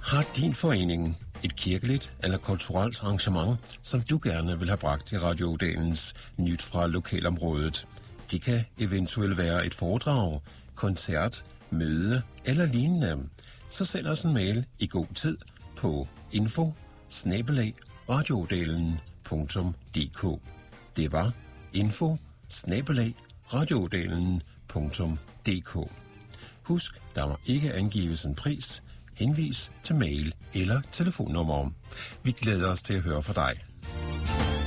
Har din forening et kirkeligt eller kulturelt arrangement, som du gerne vil have bragt i radiodelens Nyt fra lokalområdet? Det kan eventuelt være et foredrag, koncert, møde eller lignende. Så send os en mail i god tid på info@radiodelen.dk. Det var info@radiodelen.dk. Husk, der må ikke angives en pris. Henvis til mail eller telefonnummer. Vi glæder os til at høre fra dig.